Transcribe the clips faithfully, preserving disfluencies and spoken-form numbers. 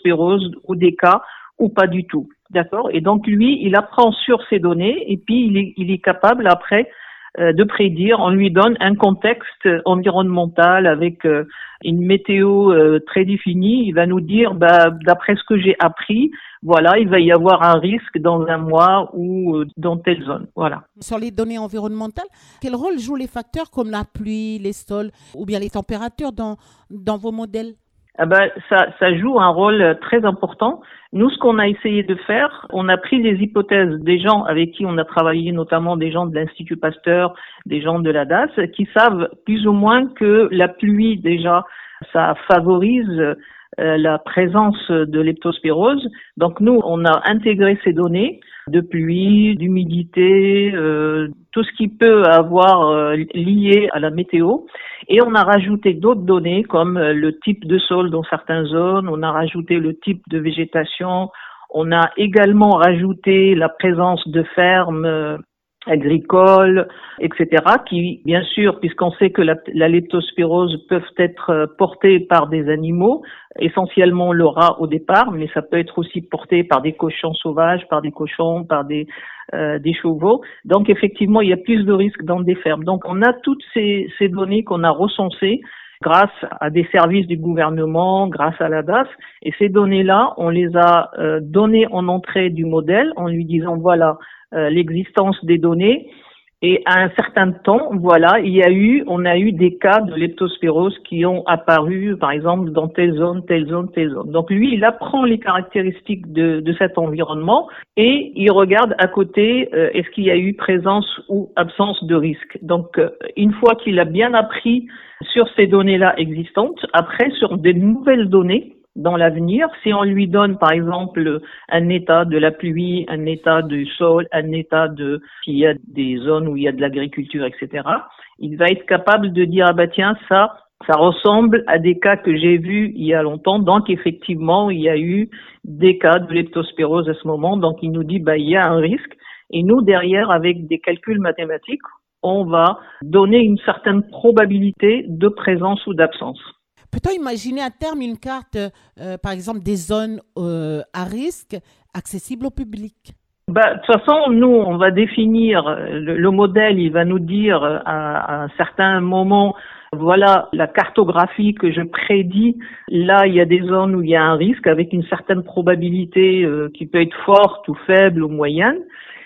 leptospirose ou des cas ou pas du tout. D'accord? Et donc lui, il apprend sur ces données et puis il est, il est capable après euh, de prédire. On lui donne un contexte environnemental avec euh, une météo euh, très définie. Il va nous dire, bah, d'après ce que j'ai appris, voilà, il va y avoir un risque dans un mois ou euh, dans telle zone. Voilà. Sur les données environnementales, quel rôle jouent les facteurs comme la pluie, les sols ou bien les températures dans, dans vos modèles? Ah ben, ça, ça joue un rôle très important. Nous, ce qu'on a essayé de faire, on a pris les hypothèses des gens avec qui on a travaillé, notamment des gens de l'Institut Pasteur, des gens de la D A S, qui savent plus ou moins que la pluie, déjà, ça favorise euh, la présence de leptospirose. Donc nous, on a intégré ces données de pluie, d'humidité, euh, tout ce qui peut avoir euh, lié à la météo. Et on a rajouté d'autres données comme le type de sol dans certaines zones, on a rajouté le type de végétation, on a également rajouté la présence de fermes euh, agricoles, et cetera, qui, bien sûr, puisqu'on sait que la, la leptospirose peut être portée par des animaux, essentiellement le rat au départ, mais ça peut être aussi porté par des cochons sauvages, par des cochons, par des, euh, des chevaux. Donc, effectivement, il y a plus de risques dans des fermes. Donc, on a toutes ces, ces données qu'on a recensées grâce à des services du gouvernement, grâce à la D A S. Et ces données-là, on les a euh, données en entrée du modèle en lui disant, voilà, euh, l'existence des données. Et à un certain temps, voilà, il y a eu, on a eu des cas de leptospirose qui ont apparu, par exemple, dans telle zone, telle zone, telle zone. Donc lui, il apprend les caractéristiques de, de cet environnement et il regarde à côté, euh, est-ce qu'il y a eu présence ou absence de risque. Donc, euh, une fois qu'il a bien appris sur ces données-là existantes, après, sur des nouvelles données, dans l'avenir, si on lui donne par exemple un état de la pluie, un état du sol, un état de s'il y a des zones où il y a de l'agriculture, et cetera, il va être capable de dire ah bah tiens ça ça ressemble à des cas que j'ai vus il y a longtemps, donc effectivement il y a eu des cas de leptospirose à ce moment, donc il nous dit bah il y a un risque et nous derrière avec des calculs mathématiques on va donner une certaine probabilité de présence ou d'absence. Peut-on imaginer à terme une carte, euh, par exemple, des zones euh, à risque accessibles au public? Bah, de toute façon, nous, on va définir le, le modèle. Il va nous dire à, à un certain moment, voilà la cartographie que je prédis. Là, il y a des zones où il y a un risque avec une certaine probabilité euh, qui peut être forte ou faible ou moyenne.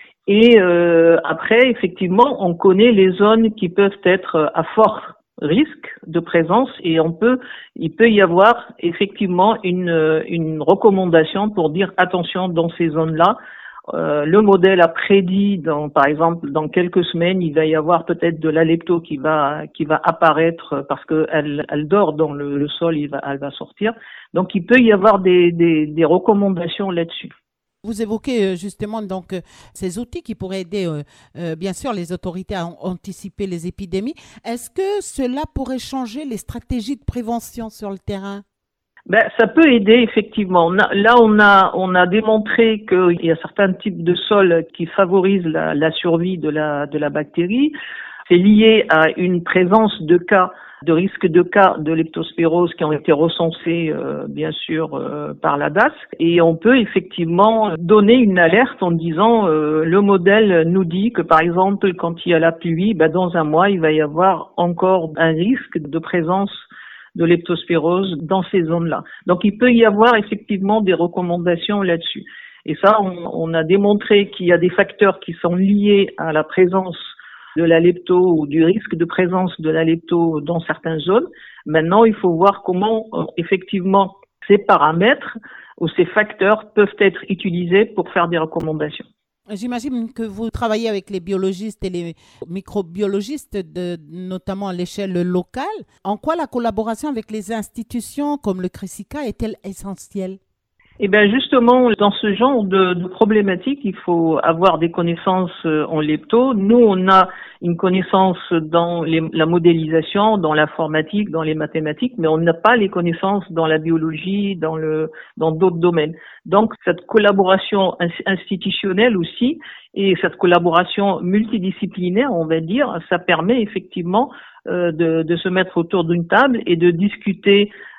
Et euh, après, effectivement, on connaît les zones qui peuvent être à fort risque de présence et on peut, il peut y avoir effectivement une, une recommandation pour dire attention dans ces zones-là. Euh, le modèle a prédit, dans, par exemple, dans quelques semaines, il va y avoir peut-être de la lepto qui va qui va apparaître parce que elle, elle dort dans le, le sol, il va, elle va sortir. Donc, il peut y avoir des, des, des recommandations là-dessus. Vous évoquez justement donc ces outils qui pourraient aider euh, euh, bien sûr les autorités à anticiper les épidémies. Est-ce que cela pourrait changer les stratégies de prévention sur le terrain? Ben, ça peut aider effectivement. On a, là, on a on a démontré qu'il y a certains types de sols qui favorisent la, la survie de la de la bactérie. C'est lié à une présence de cas, de risque de cas de leptospirose qui ont été recensés, euh, bien sûr, euh, par la D A S. Et on peut effectivement donner une alerte en disant, euh, le modèle nous dit que, par exemple, quand il y a la pluie, ben, dans un mois, il va y avoir encore un risque de présence de leptospirose dans ces zones-là. Donc, il peut y avoir effectivement des recommandations là-dessus. Et ça, on, on a démontré qu'il y a des facteurs qui sont liés à la présence de la lepto ou du risque de présence de la lepto dans certaines zones. Maintenant, il faut voir comment euh, effectivement ces paramètres ou ces facteurs peuvent être utilisés pour faire des recommandations. J'imagine que vous travaillez avec les biologistes et les microbiologistes, de, notamment à l'échelle locale. En quoi la collaboration avec les institutions comme le CRESICA est-elle essentielle? Eh bien, justement, dans ce genre de, de problématique, il faut avoir des connaissances en lepto. Nous, on a une connaissance dans les, la modélisation, dans l'informatique, dans les mathématiques, mais on n'a pas les connaissances dans la biologie, dans le, dans d'autres domaines. Donc, cette collaboration institutionnelle aussi, et cette collaboration multidisciplinaire, on va dire, ça permet effectivement euh, de, de se mettre autour d'une table et de discuter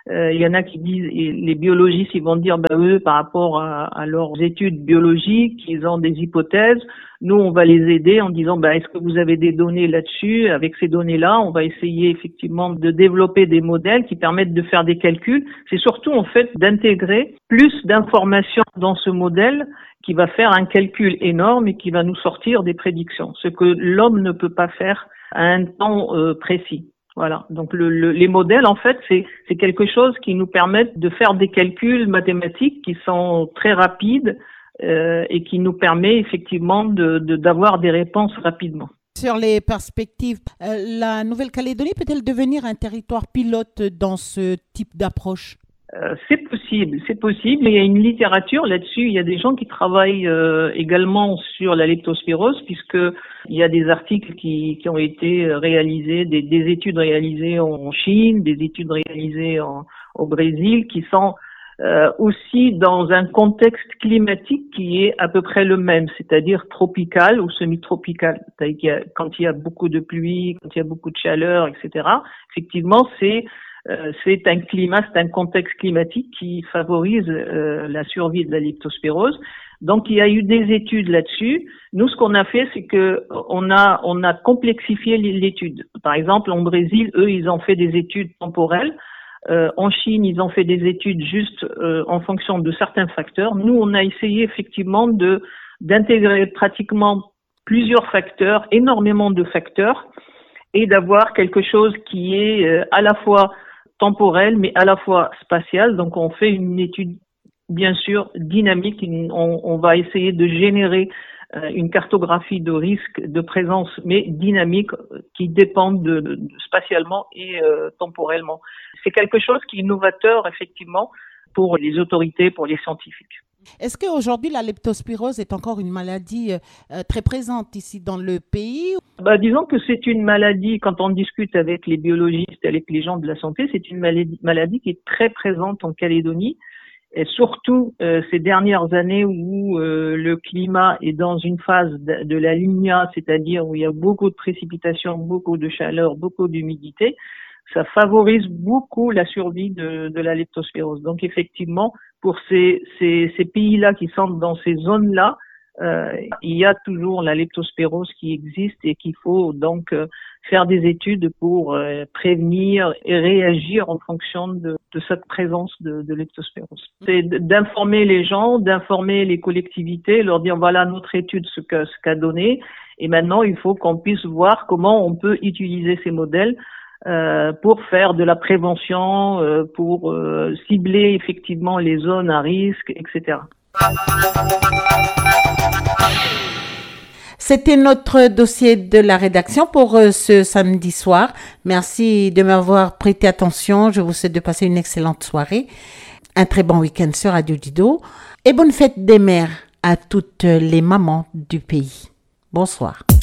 Euh, il y en a qui disent, et les biologistes, ils vont dire, bah, eux, par rapport à, à leurs études biologiques, ils ont des hypothèses. Nous, on va les aider en disant, bah, est-ce que vous avez des données là-dessus? Avec ces données-là, on va essayer effectivement de développer des modèles qui permettent de faire des calculs. C'est surtout, en fait, d'intégrer plus d'informations dans ce modèle qui va faire un calcul énorme et qui va nous sortir des prédictions. Ce que l'homme ne peut pas faire à un temps euh, précis. Voilà. Donc le, le, les modèles, en fait, c'est, c'est quelque chose qui nous permet de faire des calculs mathématiques qui sont très rapides euh, et qui nous permet effectivement de, de, d'avoir des réponses rapidement. Sur les perspectives, euh, la Nouvelle-Calédonie peut-elle devenir un territoire pilote dans ce type d'approche? Euh, c'est possible, c'est possible. Il y a une littérature là-dessus. Il y a des gens qui travaillent euh, également sur la leptospirose, puisque il y a des articles qui, qui ont été réalisés, des, des études réalisées en Chine, des études réalisées en, au Brésil, qui sont euh, aussi dans un contexte climatique qui est à peu près le même, c'est-à-dire tropical ou semi-tropical. C'est-à-dire qu'il y a, quand il y a beaucoup de pluie, quand il y a beaucoup de chaleur, et cetera. Effectivement, c'est Euh, c'est un climat, c'est un contexte climatique qui favorise euh, la survie de la leptospirose. Donc, il y a eu des études là-dessus. Nous, ce qu'on a fait, c'est que on a on a complexifié l'étude. Par exemple, en Brésil, eux, ils ont fait des études temporelles. Euh, en Chine, ils ont fait des études juste euh, en fonction de certains facteurs. Nous, on a essayé effectivement de d'intégrer pratiquement plusieurs facteurs, énormément de facteurs, et d'avoir quelque chose qui est euh, à la fois temporelle, mais à la fois spatiale. Donc, on fait une étude, bien sûr, dynamique. On, on va essayer de générer euh, une cartographie de risque de présence, mais dynamique, qui dépend de, de spatialement et euh, temporellement. C'est quelque chose qui est innovateur, effectivement, pour les autorités, pour les scientifiques. Est-ce qu'aujourd'hui, la leptospirose est encore une maladie euh, très présente ici dans le pays? Bah, disons que c'est une maladie, quand on discute avec les biologistes, avec les gens de la santé, c'est une maladie, maladie qui est très présente en Calédonie, et surtout euh, ces dernières années où euh, le climat est dans une phase de, de la Niña, c'est-à-dire où il y a beaucoup de précipitations, beaucoup de chaleur, beaucoup d'humidité. Ça favorise beaucoup la survie de, de la leptospirose. Donc effectivement, pour ces, ces, ces pays-là qui sont dans ces zones-là, euh, il y a toujours la leptospirose qui existe et qu'il faut donc euh, faire des études pour euh, prévenir et réagir en fonction de, de cette présence de, de leptospirose. C'est d'informer les gens, d'informer les collectivités, leur dire voilà notre étude ce qu'a ce qu'a donné, et maintenant il faut qu'on puisse voir comment on peut utiliser ces modèles Euh, pour faire de la prévention, euh, pour euh, cibler effectivement les zones à risque, et cetera. C'était notre dossier de la rédaction pour euh, ce samedi soir. Merci de m'avoir prêté attention. Je vous souhaite de passer une excellente soirée, un très bon week-end sur Radio Dido et bonne fête des mères à toutes les mamans du pays. Bonsoir.